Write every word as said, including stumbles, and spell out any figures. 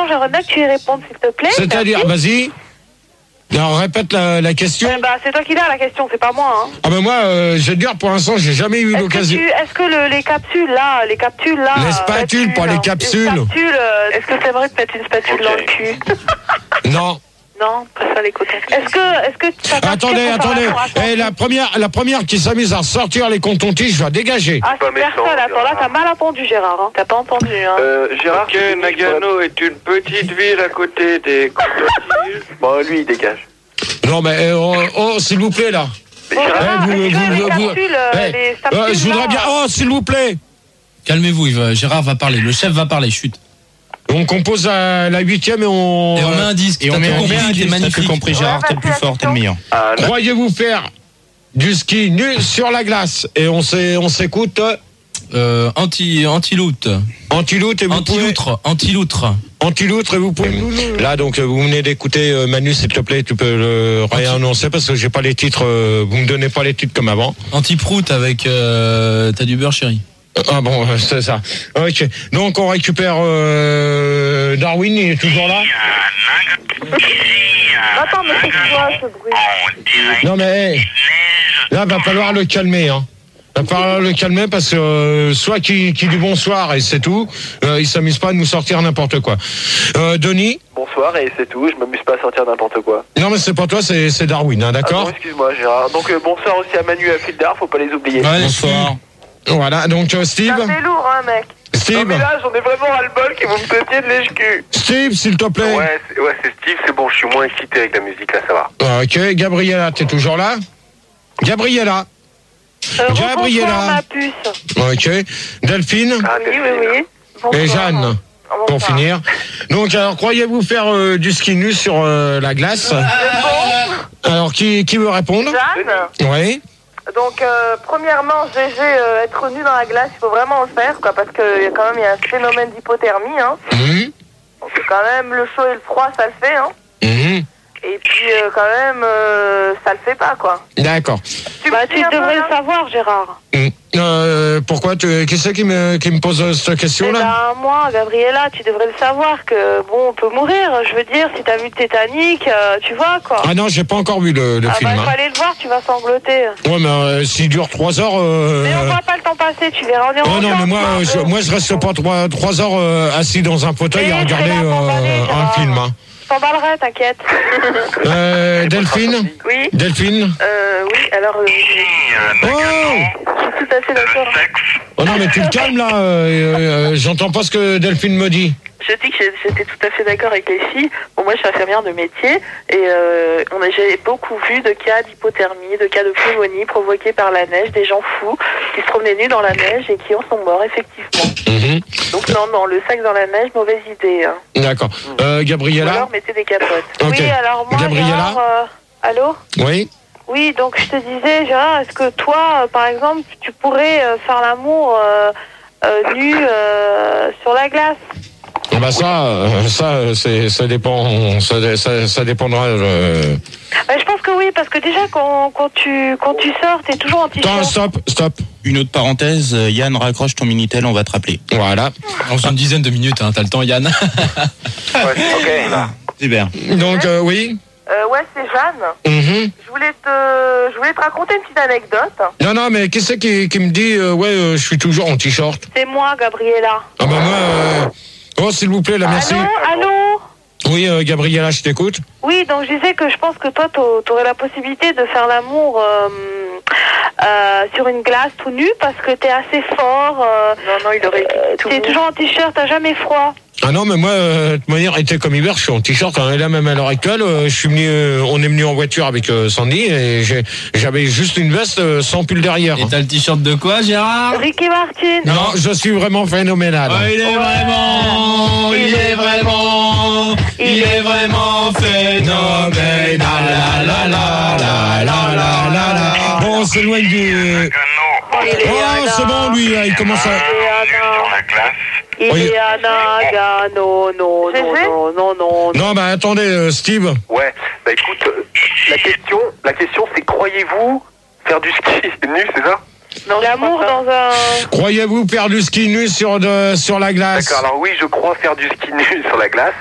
question, j'aimerais bien que tu y répondes, s'il te plaît. C'est-à-dire, vas-y. Alors, répète la, la question. Eh bah, c'est toi qui l'as la question, c'est pas moi. Hein. Ah ben moi, euh, je vais te dire, pour l'instant, j'ai jamais eu est-ce l'occasion. Que tu, est-ce que le, les capsules là, les capsules là... Les spatules, euh, pas les capsules. Les spatules, euh, est-ce que c'est vrai de mettre une spatule okay. dans le cul? Non. Non, pas ça les cotons. Est-ce que, est-ce que tu attendez, attendez. Et la première, la première qui s'amuse à sortir les cotons-tiges, je vais dégager. Ah, c'est personne. Attends, là, t'as mal entendu, Gérard. Hein. T'as pas entendu, hein. Euh, Gérard. Ok, Nagano est une petite ville à côté des cotons-tiges. Bon, lui, il dégage. Non, mais oh, oh s'il vous plaît, là. Bon, Gérard, eh, vous, vous, vous, vous, capsules, eh, les euh, je voudrais bien. Oh, s'il vous plaît. Calmez-vous, il va, Gérard va parler. Le chef va parler. Chut. On compose à la huitième et on. Et on met un disque. Et on met un disque. T'es magnifique. T'as compris, Gérard. T'es le plus fort, t'es le meilleur. Ah, croyez-vous faire du ski nu sur la glace? Et on s'est, on s'écoute. Euh, anti, anti-loot. Anti-loot et vous Anti-loutre. pouvez... Anti-loutre. Anti-loutre et vous pouvez. Là, donc, vous venez d'écouter euh, Manu, s'il te plaît, tu peux le réannoncer parce que j'ai pas les titres, euh, vous me donnez pas les titres comme avant. Anti-prout avec, euh, t'as du beurre chéri. Ah bon, c'est ça. Ok. Donc, on récupère, euh, Darwin, il est toujours là? Attends, mais c'est quoi ce bruit? Non, mais, hey, là, va falloir le calmer, hein. Va falloir le calmer parce que euh, soit qu'il qu dit bonsoir et c'est tout, euh, il s'amuse pas à nous sortir n'importe quoi. Euh, Denis. Bonsoir et c'est tout, je m'amuse pas à sortir n'importe quoi. Non mais c'est pas toi, c'est, c'est Darwin, hein, d'accord? Ah, excuse-moi Gérard. Donc euh, bonsoir aussi à Manu et à Fildar, faut pas les oublier. Ouais, bonsoir. Voilà, donc euh, Steve. Ça fait lourd, hein, mec. Steve. Non mais là, j'en ai vraiment ras-le-bol que vous me pétiez de lèche-cul. Steve, s'il te plaît. Ouais, c'est, ouais, c'est Steve, c'est bon, je suis moins excité avec la musique là, ça va. Ah, ok, Gabriella, t'es toujours là? Gabriella. Euh, Gabriella. Ma puce. Ok. Delphine. Ah, oui, oui, oui. Bonsoir. Et Jeanne. Bonsoir. Pour finir. Donc, alors, croyez-vous faire euh, du ski nu sur euh, la glace? Bon. Alors, qui, qui veut répondre? Jeanne. Oui. Donc, euh, premièrement, G G, euh, être nu dans la glace, il faut vraiment le faire, quoi, parce qu'il y a quand même y a un phénomène d'hypothermie, hein. Mmh. Donc, quand même, le chaud et le froid, ça le fait, hein. Mmh. Et puis, euh, quand même, euh, ça le fait pas, quoi. D'accord. Tu, bah, tu devrais le savoir, Gérard. Mmh. Euh, pourquoi tu, qui c'est qui me, qui me pose cette question-là? Eh ben, moi, Gabriella, tu devrais le savoir que, bon, on peut mourir. Je veux dire, si t'as vu Titanic, euh, tu vois, quoi. Ah non, j'ai pas encore vu le, le ah film. Ah bah, il hein. faut aller le voir, tu vas sangloter. Ouais, mais euh, s'il dure trois heures... Euh, mais on voit pas le temps passer, tu verras. On est oh non, mais moi, euh, je, moi, je reste pas trois, trois heures euh, assis dans un fauteuil à regarder euh, un film. Hein. Je t'emballerai, t'inquiète. Euh, Delphine? Oui. Delphine? Euh, oui, alors... Euh, oh! Je suis tout à fait d'accord. Oh non, mais tu te calmes, là. Euh, euh, j'entends pas ce que Delphine me dit. Je dis que j'étais tout à fait d'accord avec les filles. Bon, moi, je suis infirmière de métier et euh, on a, j'ai beaucoup vu de cas d'hypothermie, de cas de pneumonie provoqués par la neige, des gens fous qui se promenaient nus dans la neige et qui en sont morts, effectivement. Mm-hmm. Donc, non, non, le sac dans la neige, mauvaise idée. Hein. D'accord. Euh, Gabriella? Ou alors, mettez des capotes. Okay. Oui, alors moi, Gabriella? Gérard, euh, allô? Oui? Oui, donc je te disais, Gérard, est-ce que toi, euh, par exemple, tu pourrais euh, faire l'amour euh, euh, nu euh, sur la glace? Bah ça, euh, ça, c'est, ça dépend, ça, ça, ça dépendra. Euh... Bah, je pense que oui, parce que déjà quand, quand tu quand tu sors, t'es toujours en t-shirt. Attends, stop, stop. Une autre parenthèse, Yann, raccroche ton Minitel, on va te rappeler. Voilà. Dans une dizaine de minutes, hein, t'as le temps, Yann. Ouais, ok, là. Super. Donc euh, oui. Euh, ouais, c'est Jeanne. Mm-hmm. Je voulais te, je voulais te raconter une petite anecdote. Non, non, mais qui c'est qui, qui me dit, euh, ouais, euh, je suis toujours en t-shirt? C'est moi, Gabriella. Ah bah moi, euh... oh s'il vous plaît, là, merci. Allô, allô. Oui, euh, Gabriella, je t'écoute. Oui, donc je disais que je pense que toi, t'aurais la possibilité de faire l'amour euh, euh, sur une glace tout nu parce que t'es assez fort. Euh, non, non, il aurait euh, tout. T'es toujours en t-shirt, t'as jamais froid. Ah non, mais moi, euh, de toute manière, été comme hiver, je suis en t-shirt. Hein, et là, même à l'heure actuelle, euh, je suis venu, euh, on est venu en voiture avec euh, Sandy et j'ai, j'avais juste une veste euh, sans pull derrière. Et t'as le t-shirt de quoi, Gérard? Ricky Martin. Non, non, je suis vraiment phénoménal. Oh, il est ouais. vraiment, il est vraiment, il est vraiment phénoménal. La la la la la la la la. Bon, on s'éloigne du. Oh, oh c'est bon, lui, là, il commence à. Sur la glace. Il oui. est à Naga, non, non, non, non, non, non. Non, bah attendez, euh, Steve. Ouais, bah écoute, euh, la question, la question c'est croyez-vous faire du ski nu, c'est ça? Non, l'amour dans un... Croyez-vous faire du ski nu sur, de, sur la glace? D'accord, alors oui, je crois faire du ski nu sur la glace.